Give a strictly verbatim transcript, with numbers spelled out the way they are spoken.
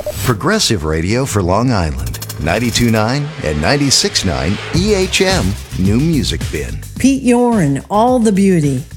Progressive Radio for Long Island. ninety-two point nine and ninety-six point nine E H M New Music Bin. Pete Yoren, All the Beauty.